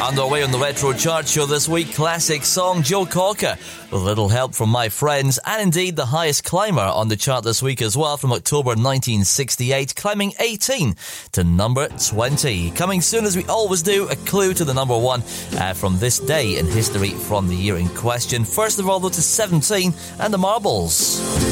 Underway on the Retro Chart Show this week, classic song Joe Cocker, with a little help from My Friends, and indeed the highest climber on the chart this week as well, from October 1968, climbing 18 to number 20. Coming soon, as we always do, a clue to the number one from this day in history from the year in question. First of all, though, to 17 and the Marbles.